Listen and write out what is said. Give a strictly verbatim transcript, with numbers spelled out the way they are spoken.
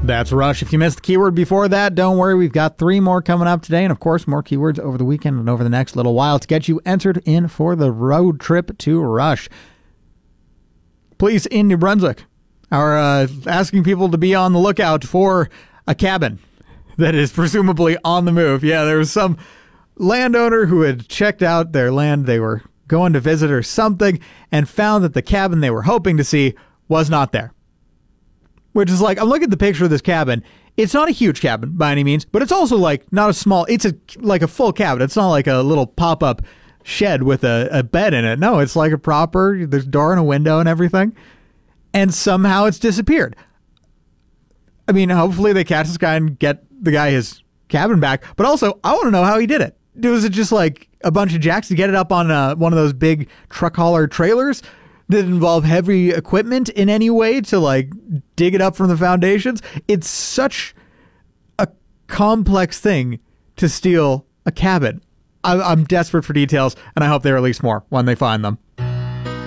That's Rush. If you missed the keyword before that, don't worry. We've got three more coming up today. And, of course, more keywords over the weekend and over the next little while to get you entered in for the road trip to Rush. Police in New Brunswick are uh, asking people to be on the lookout for a cabin that is presumably on the move. Yeah, there was some landowner who had checked out their land. They were going to visit or something and found that the cabin they were hoping to see was not there. Which is like, I'm looking at the picture of this cabin. It's not a huge cabin by any means, but it's also like not a small, it's a like a full cabin. It's not like a little pop-up shed with a, a bed in it. No, it's like a proper, there's a door and a window and everything. And somehow it's disappeared. I mean, hopefully they catch this guy and get the guy his cabin back. But also, I want to know how he did it. Was it just like a bunch of jacks to get it up on uh, one of those big truck hauler trailers? Did it involve heavy equipment in any way to like dig it up from the foundations? It's such a complex thing to steal a cabin. I, I'm desperate for details, and I hope they release more when they find them.